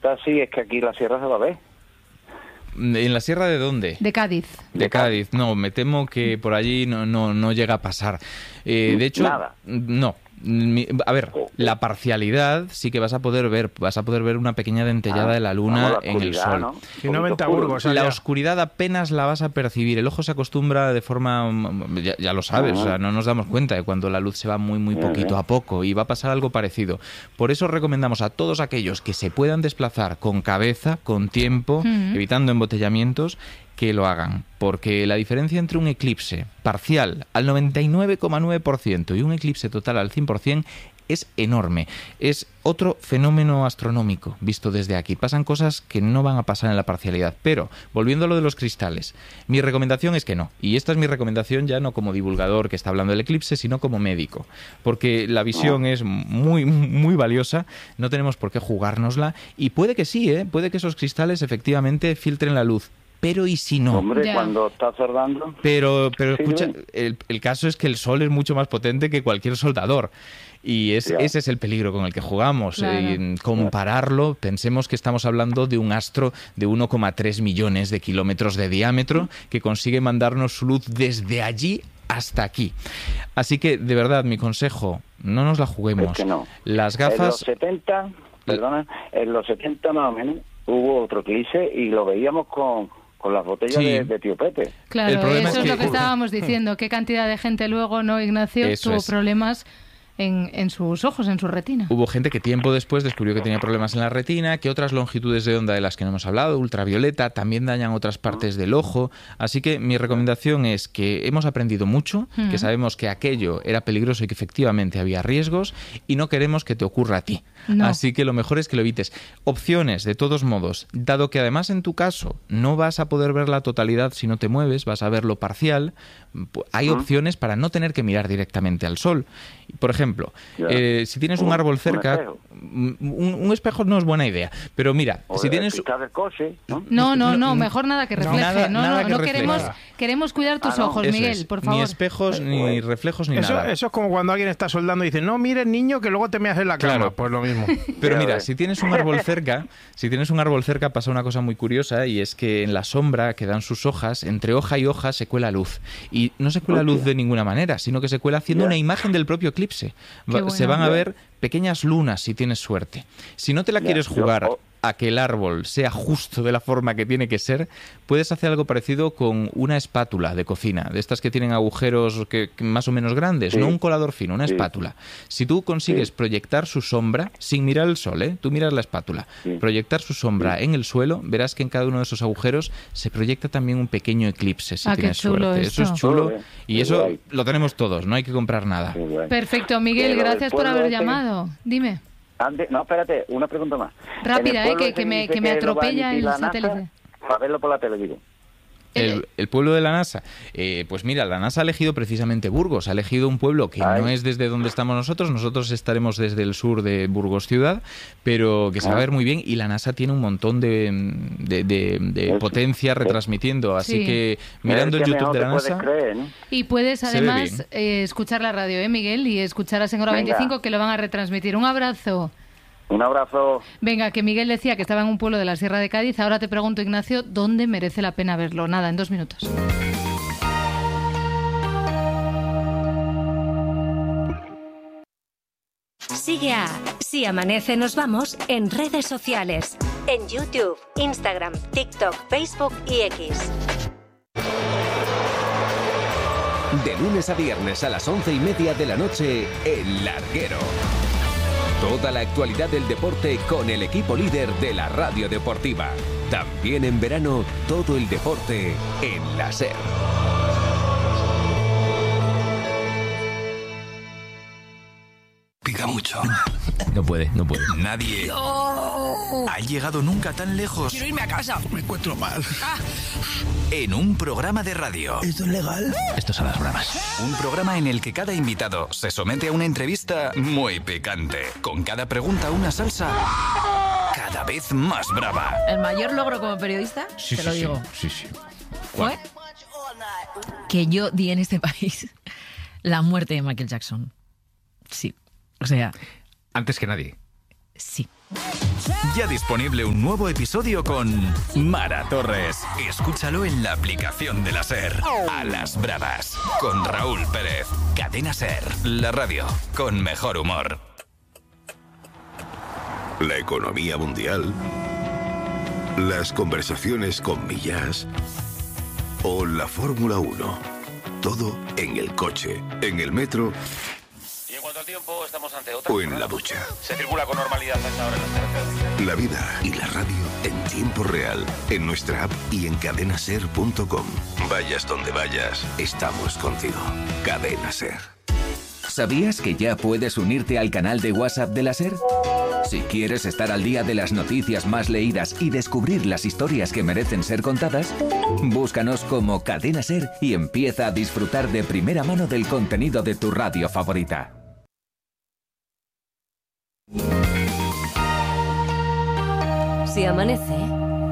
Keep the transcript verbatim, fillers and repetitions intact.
pregunta si es que aquí la sierra se va a ver. ¿En la sierra de dónde? De Cádiz. De Cádiz. No, me temo que por allí no, no, no llega a pasar. Eh, de hecho, Nada. No. A ver, la parcialidad sí que vas a poder ver, vas a poder ver una pequeña dentellada Ah, de la luna vamos, la en el sol. ¿no? Si no vente a Burgos, La allá. oscuridad apenas la vas a percibir. El ojo se acostumbra de forma, ya, ya lo sabes, o sea, no nos damos cuenta de cuando la luz se va muy muy poquito a poco, y va a pasar algo parecido. Por eso recomendamos a todos aquellos que se puedan desplazar con cabeza, con tiempo, Mm. evitando embotellamientos, que lo hagan, porque la diferencia entre un eclipse parcial al noventa y nueve coma nueve por ciento y un eclipse total al cien por ciento es enorme. Es otro fenómeno astronómico visto desde aquí. Pasan cosas que no van a pasar en la parcialidad. Pero, volviendo a lo de los cristales, mi recomendación es que no. Y esta es mi recomendación ya no como divulgador que está hablando del eclipse, sino como médico. Porque la visión es muy, muy valiosa, no tenemos por qué jugárnosla. Y puede que sí, ¿eh? Puede que esos cristales efectivamente filtren la luz. Pero ¿y si no? Hombre, Ya. cuando está soldando... Pero, pero Sí, escucha, dime. el, el caso es que el sol es mucho más potente que cualquier soldador. Y es, Ya. ese es el peligro con el que jugamos. Claro. Eh, en compararlo, pensemos que estamos hablando de un astro de uno coma tres millones de kilómetros de diámetro que consigue mandarnos su luz desde allí hasta aquí. Así que, de verdad, mi consejo, no nos la juguemos. Es que no. Las En los gafas... setenta, perdona, en los setenta más o menos hubo otro eclipse y lo veíamos con, con las botellas Sí. de, de Tío Pepe. Claro, El problema eso es es, que- lo que estábamos diciendo. ¿Qué cantidad de gente luego, no, Ignacio, Eso tuvo es. problemas en, en sus ojos, en su retina? Hubo gente que tiempo después descubrió que tenía problemas en la retina, que otras longitudes de onda de las que no hemos hablado, ultravioleta, también dañan otras partes del ojo. Así que mi recomendación es que hemos aprendido mucho, Mm. que sabemos que aquello era peligroso y que efectivamente había riesgos, y no queremos que te ocurra a ti. No. Así que lo mejor es que lo evites. Opciones, de todos modos, dado que además en tu caso no vas a poder ver la totalidad si no te mueves, vas a ver lo parcial, pu- hay opciones para no tener que mirar directamente al sol. Por ejemplo, Ya. eh, si tienes un Un- árbol un cerca, espejo. un, un espejo no es buena idea, pero mira, O si el tienes... cristal del coche, ¿no? No, no, no, mejor nada que refleje. nada- no, nada no, que no refleje. queremos, queremos cuidar tus Ah, no. ojos, Eso Miguel, es, por ni favor. espejos, ni reflejos, ni Eso, nada. eso es como cuando alguien está soldando y dice, no mires, niño, que luego te meas en la cama. Claro. Pues lo mismo. Pero Ya mira, ves. si tienes un árbol cerca, si tienes un árbol cerca pasa una cosa muy curiosa, y es que en la sombra que dan sus hojas, entre hoja y hoja se cuela luz. Y no se cuela luz de ninguna manera, sino que se cuela haciendo Ya. una imagen del propio eclipse. Qué Va- bueno. Se van a Ya. ver pequeñas lunas si tienes suerte. Si no te la Ya, quieres yo- jugar oh. a que el árbol sea justo de la forma que tiene que ser, puedes hacer algo parecido con una espátula de cocina, de estas que tienen agujeros que, que más o menos grandes, Sí. no un colador fino, una Sí. espátula. Si tú consigues Sí. proyectar su sombra sin mirar el sol, ¿eh? Tú miras la espátula, Sí. proyectar su sombra en el suelo, verás que en cada uno de esos agujeros se proyecta también un pequeño eclipse, si Ah, qué tienes chulo suerte. Eso es esto. chulo, Joder, y qué eso guay. lo tenemos todos, no hay que comprar nada. Qué guay. Perfecto, Miguel, Pero el gracias por pueblo haber ese- llamado. Dime. Antes, no, espérate, una pregunta más. Rápida, En el eh, pueblo que- ese que me- dice que me lo va a atropella emitir el la NASA, satélite. Para verlo por la tele, digo. El, el pueblo de la NASA. Eh, pues mira, la NASA ha elegido precisamente Burgos, ha elegido un pueblo que Ay. no es desde donde estamos nosotros, nosotros estaremos desde el sur de Burgos ciudad, pero que se va a Ah. ver muy bien, y la NASA tiene un montón de, de, de- de Eso. potencia retransmitiendo, así Sí. que mirando Es el que YouTube mejor de la te puedes NASA... creer, ¿no? Y puedes Se ve además bien. eh, escuchar la radio, ¿eh, Miguel? Y escuchar a Sengora Venga. veinticinco, que lo van a retransmitir. Un abrazo. Un abrazo. Venga, que Miguel decía que estaba en un pueblo de la Sierra de Cádiz. Ahora te pregunto, Ignacio, ¿dónde merece la pena verlo? Nada, en dos minutos. Sigue a Si Amanece Nos Vamos en redes sociales. En YouTube, Instagram, TikTok, Facebook y X. De lunes a viernes a las once y media de la noche, El Larguero. Toda la actualidad del deporte con el equipo líder de la radio deportiva. También en verano, todo el deporte en la SER. Pica mucho. No puede, no puede. Nadie ha llegado nunca tan lejos Quiero irme a casa. Me encuentro mal. en un programa de radio. ¿Esto es legal? Esto son las bravas. Un programa en el que cada invitado se somete a una entrevista muy picante, con cada pregunta una salsa cada vez más brava. El mayor logro como periodista, Sí, te sí, lo sí, digo, sí, sí. fue que yo di en este país la muerte de Michael Jackson. Sí, o sea, Antes que nadie. sí. Ya disponible un nuevo episodio con Mara Torres. Escúchalo en la aplicación de la SER. A las bravas, con Raúl Pérez. Cadena SER, la radio con mejor humor. La economía mundial, las conversaciones con Millás o la Fórmula uno. Todo en el coche, en el metro y en cuanto al tiempo, estamos ante otra o en la ducha. Se circula con normalidad a esta hora en las carreteras. La vida y la radio en tiempo real, en nuestra app y en cadena ser punto com. Vayas donde vayas, estamos contigo. Cadena SER. ¿Sabías que ya puedes unirte al canal de WhatsApp de la SER? Si quieres estar al día de las noticias más leídas y descubrir las historias que merecen ser contadas, búscanos como Cadena SER y empieza a disfrutar de primera mano del contenido de tu radio favorita. Si amanece,